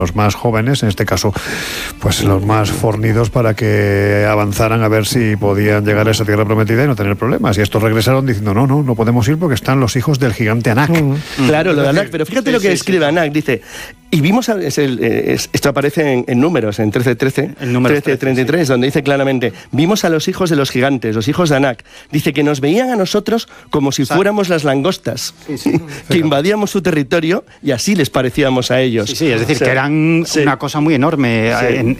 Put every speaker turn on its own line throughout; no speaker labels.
los más jóvenes, en este caso, pues los más fornidos, para que avanzaran a ver si podían llegar a esa tierra prometida y no tener problemas. Y estos regresaron diciendo, no podemos ir porque están los hijos del gigante Anak.
Claro, lo de Anak, pero fíjate lo que escribe Anak, dice... Y vimos, esto aparece en números, en 13:33, donde dice claramente, vimos a los hijos de los gigantes, los hijos de Anak. Dice que nos veían a nosotros como si fuéramos las langostas, que invadíamos su territorio y así les parecíamos a ellos.
Sí, es decir, que eran una cosa muy enorme.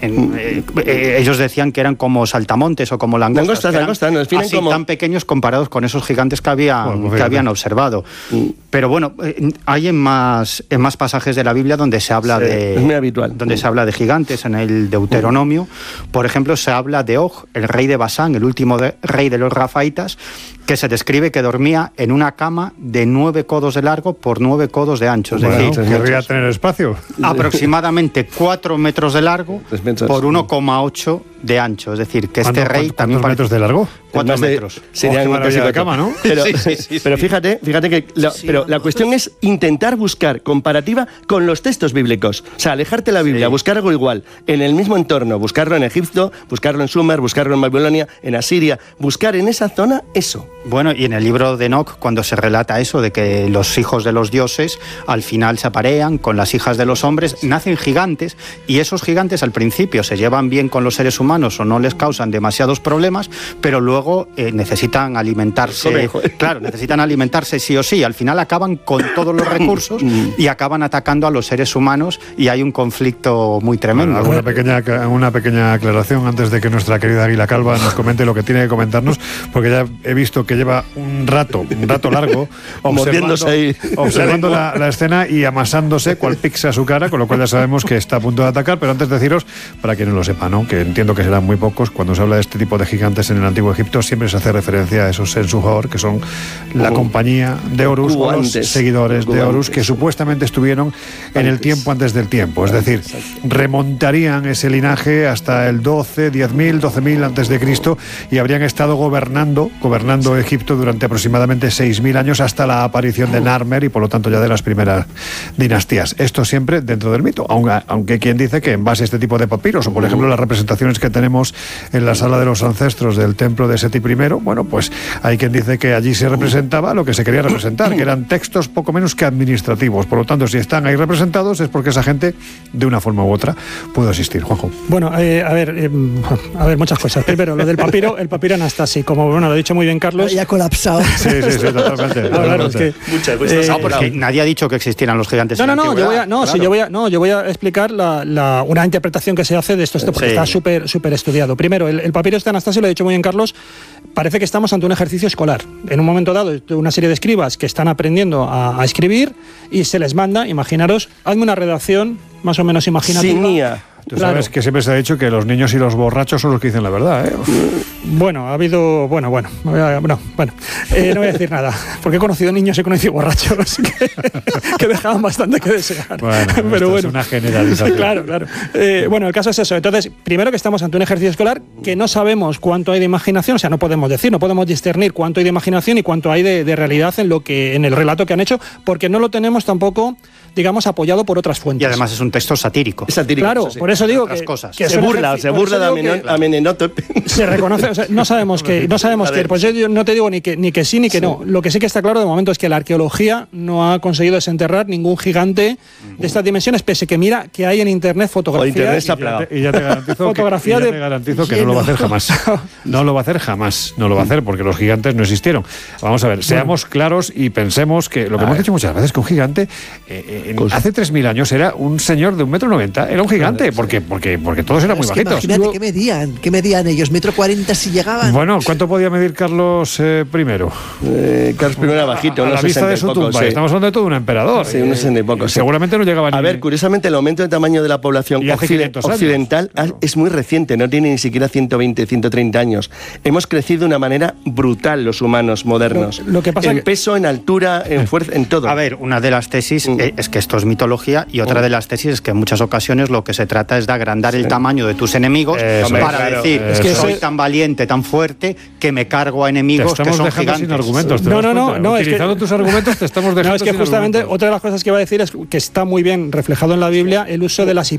Ellos decían que eran como saltamontes o como langostas.
Langostas, nos definen
así
como...
tan pequeños comparados con esos gigantes que habían observado. Pero bueno, hay en más pasajes de la Biblia donde se habla
es muy habitual.
Donde se habla de gigantes. En el Deuteronomio, por ejemplo, se habla de Og, el rey de Basán, el último rey de los Rafaitas, que se describe que dormía en una cama de 9 codos de largo por 9 codos de ancho. Es decir,
querría tener espacio.
Aproximadamente 4 metros de largo por 1,8 de ancho. Es decir, que este rey también...
¿Cuántos metros de largo?
4 metros.
Sería
una maravilla de cama, ¿no?
Pero fíjate que la cuestión es intentar buscar comparativa con los textos bíblicos. O sea, alejarte de la Biblia, buscar algo igual, en el mismo entorno, buscarlo en Egipto, buscarlo en Sumer, buscarlo en Babilonia, en Asiria, buscar en esa zona eso.
Bueno, y en el libro de Enoc, cuando se relata eso, de que los hijos de los dioses al final se aparean con las hijas de los hombres, nacen gigantes, y esos gigantes al principio se llevan bien con los seres humanos o no les causan demasiados problemas, pero luego necesitan alimentarse. Necesitan alimentarse sí o sí. Al final acaban con todos los recursos y acaban atacando a los seres humanos, y hay un conflicto muy tremendo.
Bueno, una pequeña aclaración antes de que nuestra querida Águila Calva nos comente lo que tiene que comentarnos, porque ya he visto que lleva un rato largo observando la escena y amasándose cual pizza a su cara, con lo cual ya sabemos que está a punto de atacar. Pero antes deciros, para quien no lo sepa, ¿no?, que entiendo que serán muy pocos, cuando se habla de este tipo de gigantes en el Antiguo Egipto siempre se hace referencia a esos Sensuhor, que son la compañía de Horus, o los seguidores de Horus, que supuestamente estuvieron en el tiempo antes del tiempo. Es decir, remontarían ese linaje hasta el 10.000 antes de Cristo, y habrían estado gobernando Egipto durante aproximadamente 6.000 años, hasta la aparición de Narmer, y por lo tanto ya de las primeras dinastías. Esto siempre dentro del mito, aunque quien dice que en base a este tipo de papiros, o por ejemplo las representaciones que tenemos en la sala de los ancestros del templo de Seti I, bueno, pues hay quien dice que allí se representaba lo que se quería representar, que eran textos poco menos que administrativos. Por lo tanto, si están ahí representados es porque esa gente, de una forma u otra, pudo existir. Juanjo.
Bueno, a ver, muchas cosas. Primero, lo del papiro, el papiro Anastasi, como lo ha dicho muy bien Carlos.
Ya ha colapsado.
Sí, totalmente.
Claro, es que,
porque nadie ha dicho que existieran los gigantes.
Yo voy a explicar una interpretación que se hace de esto porque está súper estudiado. Primero, el papiro de Anastasi, lo ha dicho muy bien Carlos, parece que estamos ante un ejercicio escolar. En un momento dado, una serie de escribas que están aprendiendo a escribir, y se les manda, imaginaros, hazme una redacción más o menos imaginativa.
Tú sabes que siempre se ha dicho que los niños y los borrachos son los que dicen la verdad, ¿eh?
Bueno, ha habido... No voy a decir nada, porque he conocido niños y he conocido borrachos que dejaban bastante que desear.
Pero es una generalización.
Claro. Bueno, el caso es eso. Entonces, primero, que estamos ante un ejercicio escolar que no sabemos cuánto hay de imaginación, o sea, no podemos discernir cuánto hay de imaginación y cuánto hay de realidad en el relato que han hecho, porque no lo tenemos tampoco, digamos, apoyado por otras fuentes.
Y además es un texto satírico.
Claro, por eso digo que
se burla de Amenemhotep.
Se reconoce, o sea, no sabemos que, pues yo no te digo ni que sí ni que no. Lo que sí que está claro de momento es que la arqueología no ha conseguido desenterrar ningún gigante de estas dimensiones, pese que mira que hay en internet fotografías.
Y ya te garantizo que no lo va a hacer jamás. No lo va a hacer porque los gigantes no existieron. Vamos a ver, seamos claros y pensemos que lo que hemos dicho muchas veces, que un gigante hace 3.000 años era un señor de 1,90 m, era un gigante, porque todos eran muy bajitos.
Imagínate ¿qué medían ellos? ¿1,40 m si llegaban?
Bueno, ¿cuánto podía medir Carlos I?
Carlos I era bajito,
a la vista de su tumba. Estamos hablando de todo un emperador.
Sí, unos 60 y pocos.
Seguramente no llegaba ni...
A ver, curiosamente, el aumento de tamaño de la población occidental es muy reciente, no tiene ni siquiera 120, 130 años. Hemos crecido de una manera brutal los humanos modernos.
Lo que pasa
en peso, en altura, en fuerza, en todo.
A ver, una de las tesis es que esto es mitología, y otra de las tesis es que en muchas ocasiones lo que se trata es de agrandar el tamaño de tus enemigos para decir, es que soy tan valiente, tan fuerte, que me cargo a enemigos que son gigantes.
Sin argumentos.
No,
utilizando tus argumentos te estamos dejando.
No, es que justamente otra de las cosas que iba a decir es que está muy bien reflejado en la Biblia el uso de las